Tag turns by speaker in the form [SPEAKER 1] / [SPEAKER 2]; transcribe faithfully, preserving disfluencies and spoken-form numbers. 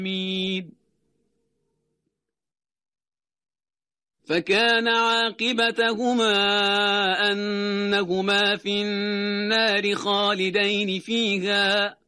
[SPEAKER 1] حميد. فكان عاقبتهما أنهما في النار خالدين فيها